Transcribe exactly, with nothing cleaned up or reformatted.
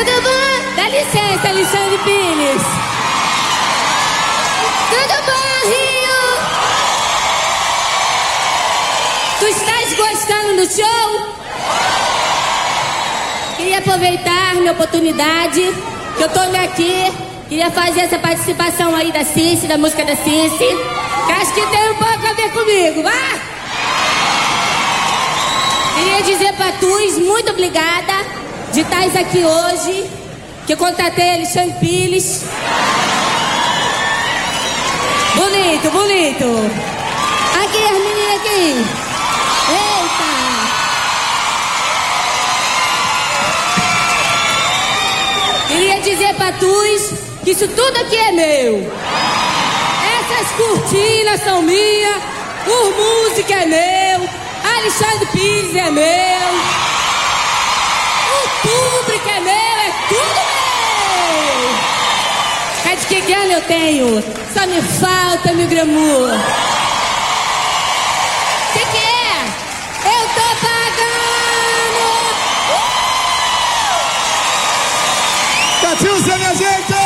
Tudo bom? Dá licença, Alexandre Pires. Tudo bom, Rio? Tu estás gostando do show? Queria aproveitar minha oportunidade, que eu tô aqui. Queria fazer essa participação aí da Cici, da música da Cici, que acho que tem um pouco a ver comigo, vá? Queria dizer pra Tuz, muito obrigada de estar aqui hoje, que eu contratei Alexandre Pires. Bonito, bonito. Aqui, as meninas aqui. Eita. Queria dizer pra Tuz que isso tudo aqui é meu. Essas cortinas são minhas, o música é meu, Alexandre Pires é meu, o público é meu, é tudo meu. É de que grana eu tenho? Só me falta meu glamour. Que que é? Eu tô pagando! Catiúcia, minha gente!